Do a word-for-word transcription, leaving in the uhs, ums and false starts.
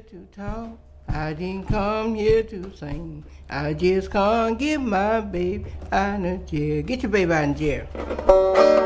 to talk. I didn't come here to sing. I just can't get my baby out of jail. Get your baby out of jail.